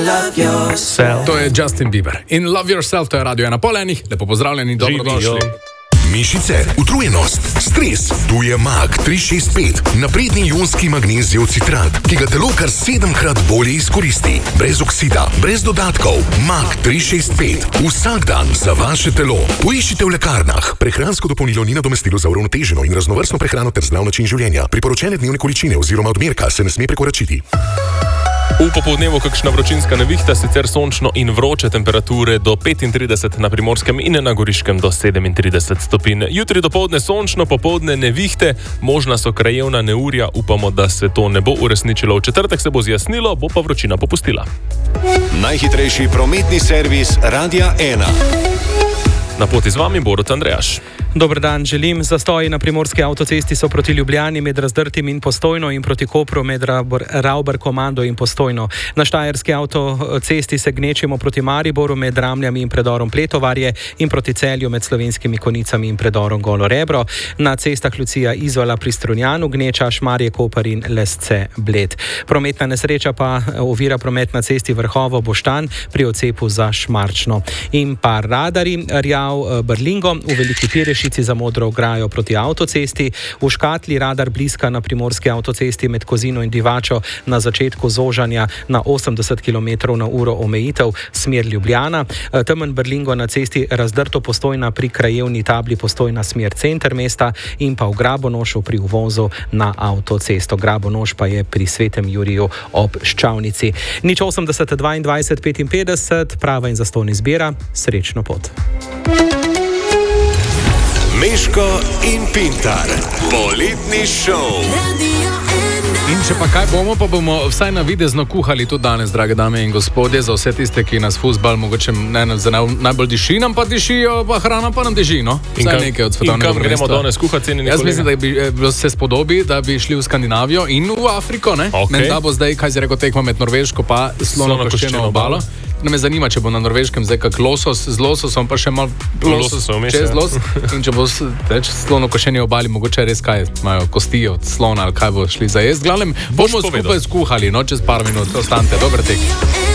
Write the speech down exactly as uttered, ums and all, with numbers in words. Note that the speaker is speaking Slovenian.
love yourself. To je Justin Bieber. In Love Yourself, to je Radio ena pol enih. Lepo pozdravljeni, dobrodošli. Mišice, utrujenost, stres, tu je Mag tri šest pet, napredni ionski magnezijev citrat, ki ga telo kar sedemkrat bolje izkoristi. Brez oksida, brez dodatkov. Mag tri šest pet, vsak dan za vaše telo. Poiščite v lekarnah. Prehransko dopolnilo ni nadomestilo za uravnoteženo in raznovrstno prehrano ter zdrav način življenja. Priporočene dnevne količine oziroma odmerka se ne sme prekoračiti. V popoldnevu kakšna vročinska nevihta, sicer sončno in vroče, temperature do petintrideset na Primorskem in na Goriškem do sedemintrideset stopinj. Jutri dopoldne sončno, popoldne nevihte, možna so krajevna neurja, upamo, da se to ne bo uresničilo. V četrtek se bo zjasnilo, bo pa vročina popustila. Najhitrejši prometni servis Radia ena. Na poti z vami Borut Andrejaš. Dober dan, želim. Zastoji na primorski avtocesti so proti Ljubljani med Razdrtim in Postojno in proti Kopru med Ravbar Komando in Postojno. Na štajerski avtocesti se gnečimo proti Mariboru med Ramljami in predorom Pletovarje in proti Celju med Slovenskimi Konicami in predorom Golo Rebro. Na cestah Lucija Izola pri Strunjanu gneča Šmarje Koper in Lesce Bled. Prometna nesreča pa ovira promet na cesti Vrhovo Boštan pri odcepu za Šmarčno. In pa radari Rjav Brlingo v Veliki Pireši za modro ograjo proti avtocesti, v Škatli radar bliska na primorski avtocesti med Kozino in Divačo na začetku zožanja na osemdeset kilometrov na uro omejitev smer Ljubljana, temen Brlingo na cesti Razdrto Postojna pri krajevni tabli Postojna smer center mesta in pa v Grabonošu pri uvozu na avtocesto. Grabonoš pa je pri Svetem Juriju ob Ščavnici. Nič osemdeset dvaindvajset petinpetdeset, prava in zastonj izbira, srečno pot. Meško in Pintar, poletni šov. In če pa kaj bomo, pa bomo vsaj navidezno kuhali tudi danes, drage dame in gospodje, za vse tiste, ki nas fuzbal mogoče ne, za najbolj diši, nam pa dišijo, pa hrana pa nam diši, no? Vsaj nekaj od svetovnega prvenstva. In kam gremo danes kuhati, cenjeni kolega? Jaz mislim, da bi bilo se spodobi, da bi šli v Skandinavijo in v Afriko, ne? Okay. Menda bo zdaj, kaj si rekel, tekma med Norveško pa Slonokoščeno obalo. Ne me zanima, če bo na Norveškem zdaj kak losos, z lososom pa še malo losos, čez los. In če bo več slonokoščeni obali, mogoče res kaj imajo kosti od slona ali kaj bo šli za jesti. Glavnem, bomo skupaj skuhali, no, čez par minut. Ostanite, dober tek.